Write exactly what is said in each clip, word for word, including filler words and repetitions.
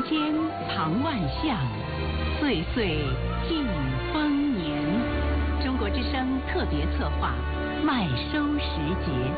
人间藏万象，岁岁尽丰年。中国之声特别策划麦收时节。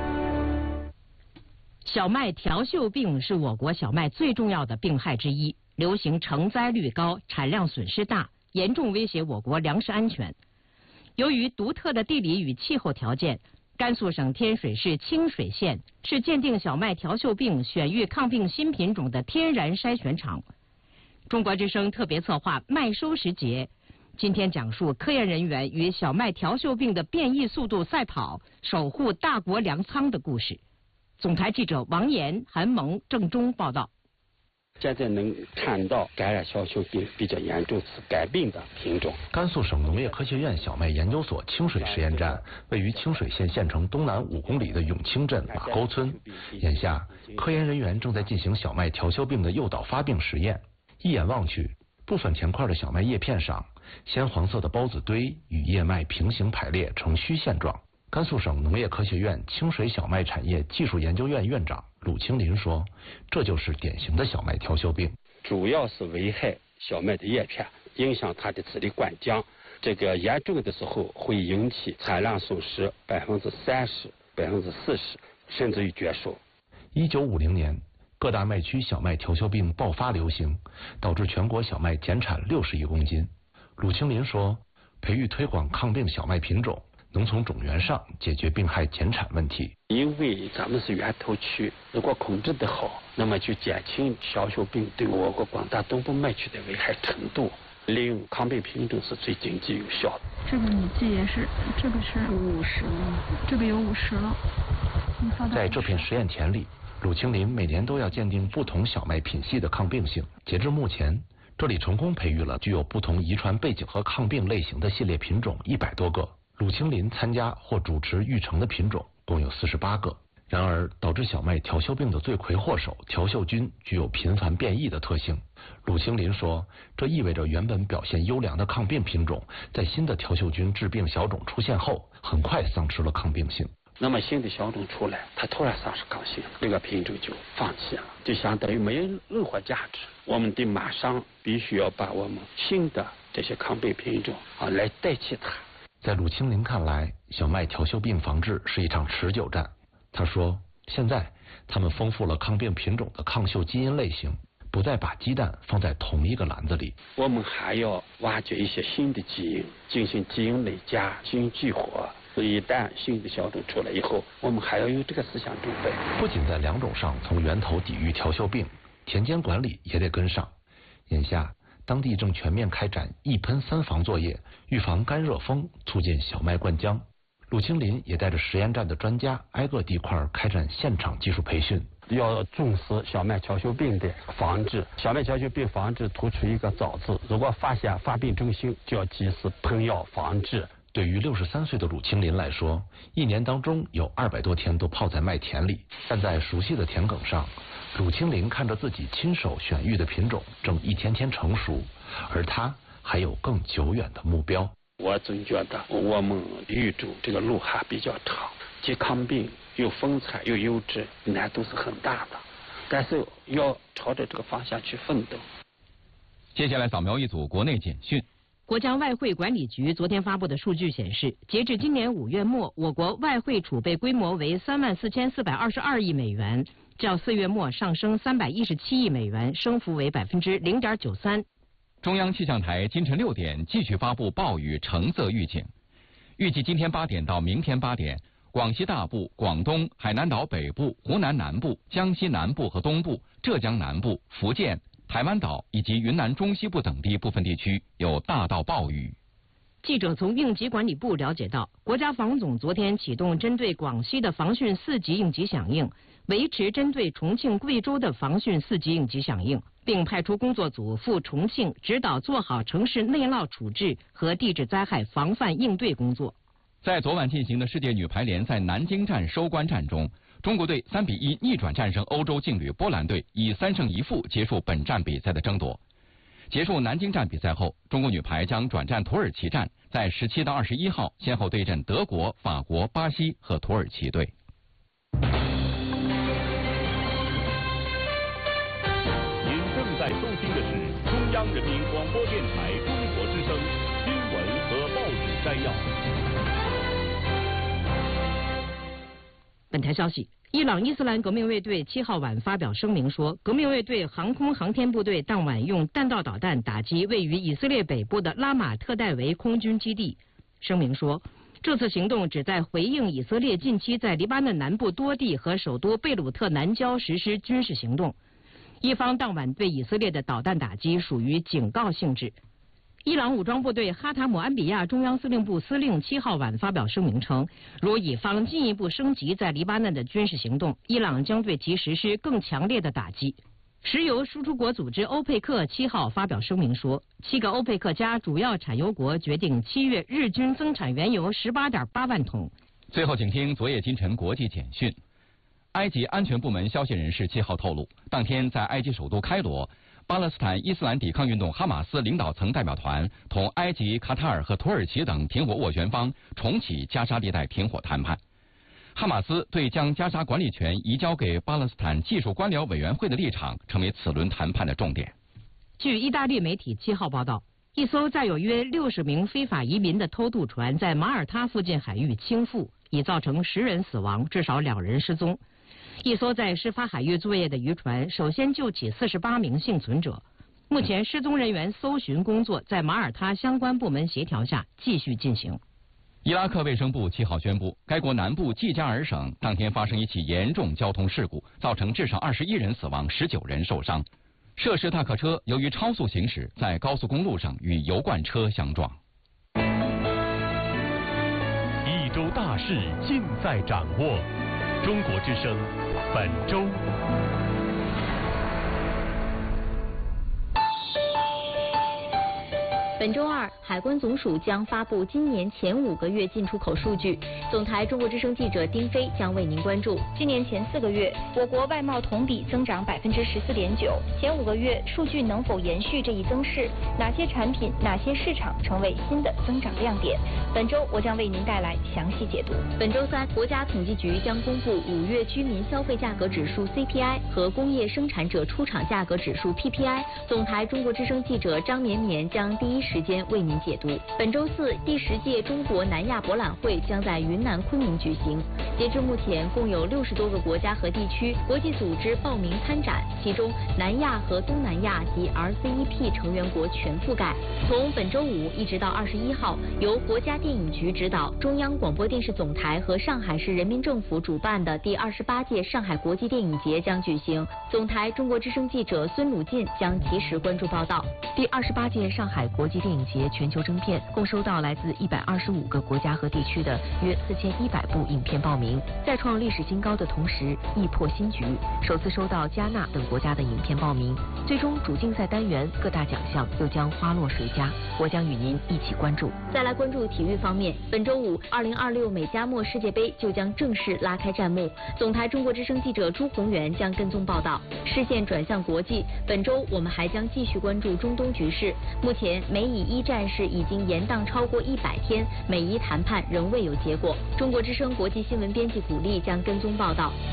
小麦条锈病是我国小麦最重要的病害之一，流行成灾率高，产量损失大，严重威胁我国粮食安全。由于独特的地理与气候条件，甘肃省天水市清水县是鉴定小麦条锈病选育抗病新品种的天然筛选场。中国之声特别策划麦收时节，今天讲述科研人员与小麦条锈病的变异速度赛跑，守护大国粮仓的故事。总台记者王岩、韩萌、郑中报道。 现在能看到感染条锈病比较严重、是改病的品种。 甘肃省农业科学院小麦研究所清水实验站位于清水县县城东南五公里的永清镇马沟村。眼下，科研人员正在进行小麦条锈病的诱导发病实验。一眼望去，部分田块的小麦叶片上，鲜黄色的孢子堆与叶脉平行排列呈虚线状。甘肃省农业科学院清水小麦产业技术研究院院长鲁清林说，这就是典型的小麦条锈病， 主要是危害小麦的叶片，影响它的籽粒灌浆，这个严重的时候会引起产量损失百分之三十、百分之四十，甚至于绝收。 一九五零年，各大麦区小麦条锈病爆发流行，导致全国小麦减产六十亿公斤。鲁清林说，培育推广抗病小麦品种，能从种源上解决病害减产问题。 因为咱们是源头区，如果控制得好，那么就减轻条锈病对我国广大东部麦区的危害程度。利用抗病品种是最经济有效的。 这个你这也是，这个是五十，这个有五十了。 在这片实验田里，鲁清林每年都要鉴定不同小麦品系的抗病性。截至目前，这里成功培育了具有不同遗传背景和抗病类型的系列品种一百多个。鲁清林参加或主持育成的品种共有四十八个。然而，导致小麦条锈病的罪魁祸首条锈菌具有频繁变异的特性。鲁清林说，这意味着原本表现优良的抗病品种，在新的条锈菌致病小种出现后，很快丧失了抗病性。 那么新的小种出来，它突然丧失抗性，这个品种就放弃了，就相当于没有任何价值。我们得马上必须要把我们新的这些抗病品种啊来代替它。 在鲁清林看来，小麦条锈病防治是一场持久战。他说，现在他们丰富了抗病品种的抗锈基因类型，不再把鸡蛋放在同一个篮子里。 我们还要挖掘一些新的基因，进行基因累加、基因激活。所以一旦新的小种出来以后，我们还要有这个思想准备。 不仅在两种上从源头抵御条锈病，田间管理也得跟上。眼下，当地正全面开展一喷三防作业，预防干热风，促进小麦灌浆。鲁清林也带着实验站的专家挨个地块开展现场技术培训， 要重视小麦条锈病的防治。小麦条锈病防治突出一个早字，如果发现发病征象，就要及时喷药防治。 对于六十三岁的鲁清林来说，一年当中有二百多天都泡在麦田里，站在熟悉的田埂上，鲁清林看着自己亲手选育的品种正一天天成熟，而他还有更久远的目标。 我总觉得我们育种这个路还比较长，既抗病又丰产又优质，难度是很大的，但是要朝着这个方向去奋斗。 接下来扫描一组国内简讯。 国家外汇管理局昨天发布的数据显示，截至今年五月末，我国外汇储备规模为三万四千四百二十二亿美元，较四月末上升三百一十七亿美元，升幅为百分之零点九三。 中央气象台今晨六点继续发布暴雨橙色预警，预计今天八点到明天八点，广西大部、广东、海南岛北部、湖南南部、江西南部和东部、浙江南部、福建、台湾岛以及云南中西部等地部分地区有大到暴雨。 记者从应急管理部了解到，国家防总昨天启动针对广西的防汛四级应急响应，维持针对重庆、贵州的防汛四级应急响应，并派出工作组赴重庆指导做好城市内涝处置和地质灾害防范应对工作。 在昨晚进行的世界女排联赛南京站收官战中，中国队三比一逆转战胜欧洲劲旅波兰队，以三胜一负结束本站比赛的争夺。结束南京站比赛后，中国女排将转战土耳其站，在十七到二十一号先后对阵德国、法国、巴西和土耳其队。 您正在收听的是中央人民广播电台中国之声新闻和报纸摘要。 本台消息，伊朗伊斯兰革命卫队七号晚发表声明说，革命卫队航空航天部队当晚用弹道导弹打击位于以色列北部的拉马特戴维空军基地。声明说，这次行动旨在回应以色列近期在黎巴嫩南部多地和首都贝鲁特南郊实施军事行动。伊方当晚对以色列的导弹打击属于警告性质。伊朗武装部队哈塔姆安比亚中央司令部司令七号晚发表声明称，如以方进一步升级在黎巴嫩的军事行动，伊朗将对其实施更强烈的打击。石油输出国组织欧佩克七号发表声明说，七个欧佩克加主要产油国决定七月日均增产原油十八点八万桶。 最后，请听昨夜今晨国际简讯。埃及安全部门消息人士七号透露，当天在埃及首都开罗，巴勒斯坦伊斯兰抵抗运动哈马斯领导层代表团同埃及、卡塔尔和土耳其等停火斡旋方重启加沙地带停火谈判。哈马斯对将加沙管理权移交给巴勒斯坦技术官僚委员会的立场成为此轮谈判的重点。 据意大利媒体七号报道，一艘载有约六十名非法移民的偷渡船在马耳他附近海域倾覆，已造成十人死亡，至少两人失踪。一艘在事发海域作业的渔船首先救起四十八名幸存者。目前失踪人员搜寻工作在马耳他相关部门协调下继续进行。 伊拉克卫生部七号宣布，该国南部季加尔省当天发生一起严重交通事故，造成至少二十一人死亡，十九人受伤。涉事大客车由于超速行驶，在高速公路上与油罐车相撞。 一周大事尽在掌握。中国之声本周。 本周二，海关总署将发布今年前五个月进出口数据。总台中国之声记者丁飞将为您关注。 今年前四个月，我国外贸同比增长百分之十四点九。前五个月数据能否延续这一增势？哪些产品、哪些市场成为新的增长亮点？本周我将为您带来详细解读。 本周三，国家统计局将公布五月居民消费价格指数 C P I 和工业生产者出厂价格指数 P P I。总台中国之声记者张绵绵将第一时间为您解读。本周四，第十届中国南亚博览会将在云南昆明举行。截至目前，共有六十多个国家和地区、国际组织报名参展，其中南亚和东南亚及 R C E P 成员国全覆盖。从本周五一直到二十一号，由国家电影局指导、中央广播电视总台和上海市人民政府主办的第二十八届上海国际电影节将举行。总台中国之声记者孙鲁进将及时关注报道。 第二十八届上海国际电影节全球征片共收到来自一百二十五个国家和地区的约四千一百部影片报名，再创历史新高的同时亦破新局，首次收到加纳等国家的影片报名。最终主竞赛单元各大奖项又将花落谁家，我将与您一起关注。 再来关注体育方面，本周五二零二六美加墨世界杯就将正式拉开战幕。总台中国之声记者朱宏元将跟踪报道。视线转向国际，本周我们还将继续关注中东局势。目前美以一战事已经延宕超过一百天，美伊谈判仍未有结果。中国之声国际新闻编辑古丽将跟踪报道。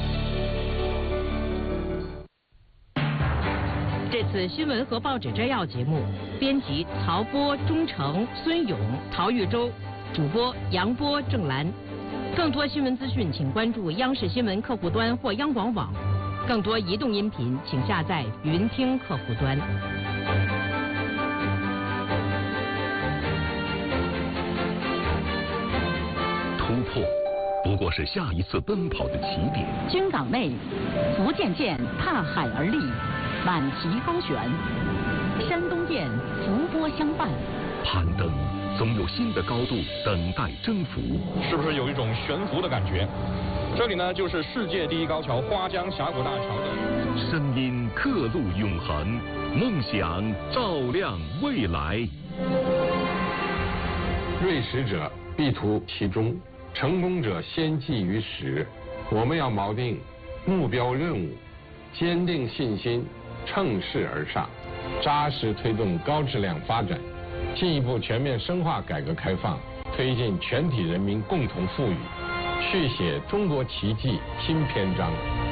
这次新闻和报纸摘要节目，编辑曹波、钟诚、孙勇、陶玉洲，主播杨波、郑兰。更多新闻资讯，请关注央视新闻客户端或央广网。更多移动音频，请下载云听客户端。 突破不过是下一次奔跑的起点。 军港内，福建舰踏海而立，满旗高悬；山东舰浮波相伴。 攀登总有新的高度等待征服， 是不是有一种悬浮的感觉？这里呢，就是世界第一高桥花江峡谷大桥的。 声音刻录永恒，梦想照亮未来。 锐实者必图其中，成功者先记于始。我们要锚定目标任务，坚定信心，乘势而上，扎实推动高质量发展，进一步全面深化改革开放，推进全体人民共同富裕，续写中国奇迹新篇章。